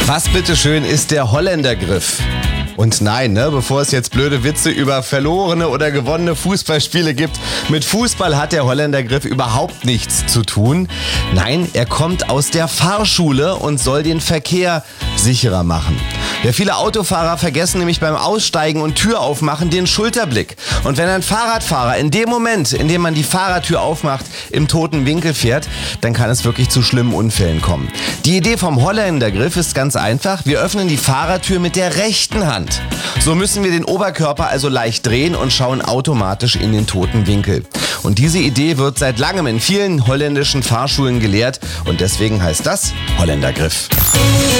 Was bitteschön ist der Holländergriff? Und nein, bevor es jetzt blöde Witze über verlorene oder gewonnene Fußballspiele gibt, mit Fußball hat der Holländergriff überhaupt nichts zu tun. Nein, er kommt aus der Fahrschule und soll den Verkehr sicherer machen. Ja, viele Autofahrer vergessen nämlich beim Aussteigen und Tür aufmachen den Schulterblick. Und wenn ein Fahrradfahrer in dem Moment, in dem man die Fahrradtür aufmacht, im toten Winkel fährt, dann kann es wirklich zu schlimmen Unfällen kommen. Die Idee vom Holländergriff ist ganz einfach. Wir öffnen die Fahrradtür mit der rechten Hand. So müssen wir den Oberkörper also leicht drehen und schauen automatisch in den toten Winkel. Und diese Idee wird seit langem in vielen holländischen Fahrschulen gelehrt und deswegen heißt das Holländergriff.